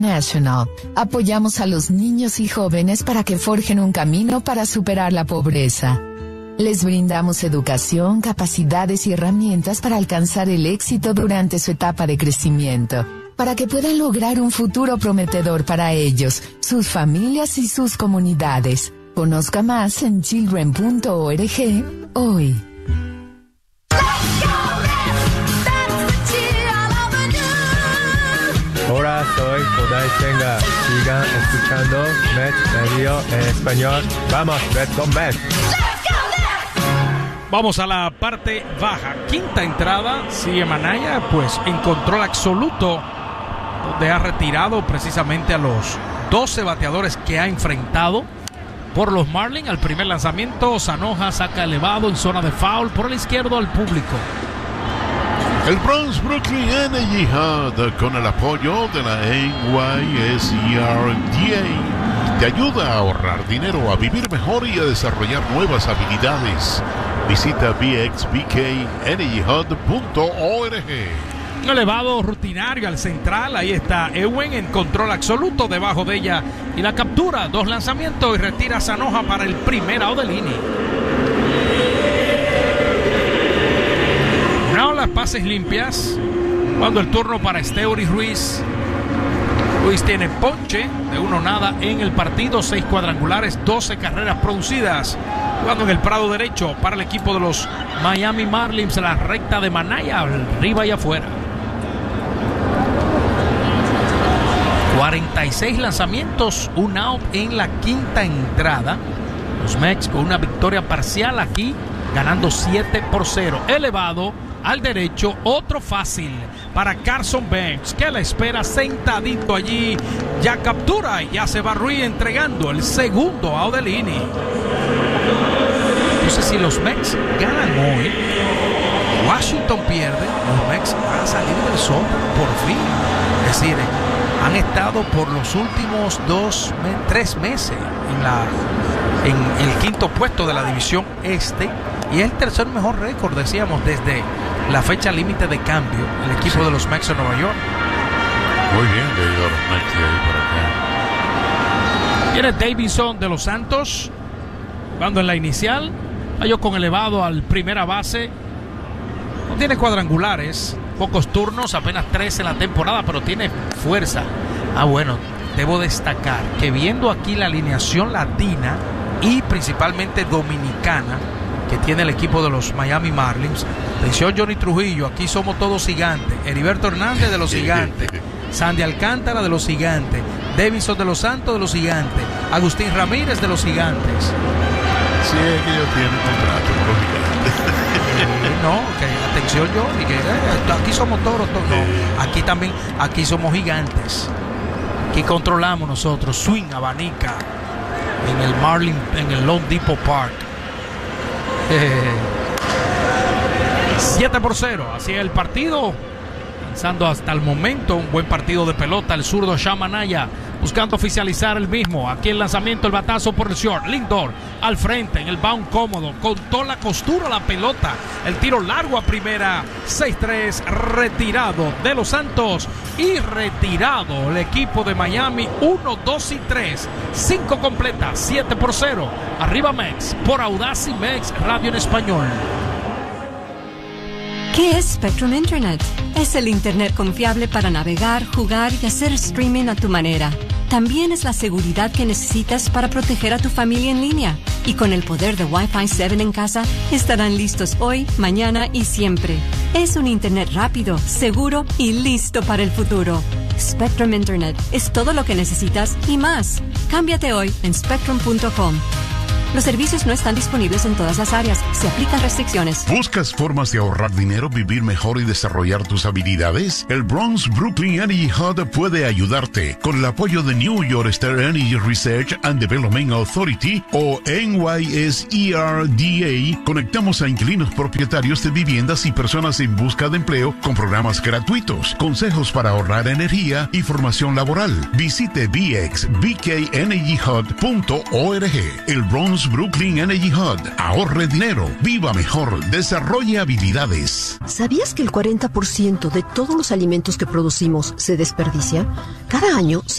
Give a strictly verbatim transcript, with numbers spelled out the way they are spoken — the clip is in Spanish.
National. Apoyamos a los niños y jóvenes para que forjen un camino para superar la pobreza. Les brindamos educación, capacidades y herramientas para alcanzar el éxito durante su etapa de crecimiento, para que puedan lograr un futuro prometedor para ellos, sus familias y sus comunidades. Conozca más en children punto org hoy. Hola, soy Kodai Senga. Sigan escuchando Mets Radio en español. Vamos, Mets con Mets. Vamos a la parte baja. Quinta entrada. Sigue Manaya, pues en control absoluto, donde ha retirado precisamente a los doce bateadores que ha enfrentado por los Marlins. Al primer lanzamiento, Sanoja saca elevado en zona de foul por el izquierdo al público. El Bronx Brooklyn Energy Hub, con el apoyo de la N Y S E R D A, te ayuda a ahorrar dinero, a vivir mejor y a desarrollar nuevas habilidades. Visita b x b k energy hub punto org. Un elevado rutinario al central. Ahí está Ewen en control absoluto debajo de ella. Y la captura, dos lanzamientos y retira a Sanoja para el primer out del inning. Now las pases limpias. Cuando el turno para Esteury Ruiz. Ruiz tiene ponche de uno nada en el partido. Seis cuadrangulares, doce carreras producidas. Jugando en el prado derecho para el equipo de los Miami Marlins. La recta de Manaya, arriba y afuera. cuarenta y seis lanzamientos, un out en la quinta entrada. Los Mets con una victoria parcial aquí, ganando siete por cero. Elevado al derecho, otro fácil para Carson Banks, que la espera sentadito allí. Ya captura y ya se va Ruiz entregando el segundo out del inning. Entonces, si los Mets ganan hoy, Washington pierde, los Mets van a salir del sótano por fin. Es decir, han estado por los últimos dos, tres meses en, la, en el quinto puesto de la división este, y es el tercer mejor récord, decíamos, desde la fecha límite de cambio, el equipo sí. de los Mets de Nueva York. Muy bien, le digo a los Mets de ahí por acá. Viene Davidson de los Santos, jugando en la inicial. Falló con elevado al primera base. No tiene cuadrangulares, pocos turnos, apenas tres en la temporada, pero tiene fuerza. Ah, bueno, debo destacar que viendo aquí la alineación latina y principalmente dominicana que tiene el equipo de los Miami Marlins, atención Johnny Trujillo, aquí somos todos gigantes. Heriberto Hernández de los gigantes, Sandy Alcántara de los gigantes, Davidson de los Santos de los gigantes, Agustín Ramírez de los gigantes. Sí, es que ellos tienen contrato con los gigantes. No, que atención Johnny, que eh, aquí somos toros, toros. No, aquí también, aquí somos gigantes. Aquí controlamos nosotros, swing, abanica en el Marlin, en el Lone Depot Park. Eh, siete por cero, así es el partido. Lanzando hasta el momento un buen partido de pelota el zurdo Sean Manaya, buscando oficializar el mismo. Aquí el lanzamiento, el batazo por el short. Lindor al frente en el bound cómodo, contó la costura la pelota, el tiro largo a primera. Seis tres, retirado de los Santos y retirado el equipo de Miami. Uno, dos y tres, cinco completas, siete por cero. Arriba Mex por Audacy Mex Radio en español. ¿Qué es Spectrum Internet? Es el Internet confiable para navegar, jugar y hacer streaming a tu manera. También es la seguridad que necesitas para proteger a tu familia en línea. Y con el poder de Wi-Fi siete en casa, estarán listos hoy, mañana y siempre. Es un Internet rápido, seguro y listo para el futuro. Spectrum Internet es todo lo que necesitas y más. Cámbiate hoy en spectrum punto com. Los servicios no están disponibles en todas las áreas. Se aplican restricciones. ¿Buscas formas de ahorrar dinero, vivir mejor y desarrollar tus habilidades? El Bronx Brooklyn Energy Hub puede ayudarte. Con el apoyo de New York State Energy Research and Development Authority o N Y S E R D A, conectamos a inquilinos propietarios de viviendas y personas en busca de empleo con programas gratuitos, consejos para ahorrar energía y formación laboral. Visite b x b k energy hub punto org. El Bronx Bronx Brooklyn Energy Hub. Ahorre dinero, viva mejor, desarrolle habilidades. ¿Sabías que el cuarenta por ciento de todos los alimentos que producimos se desperdicia? Cada año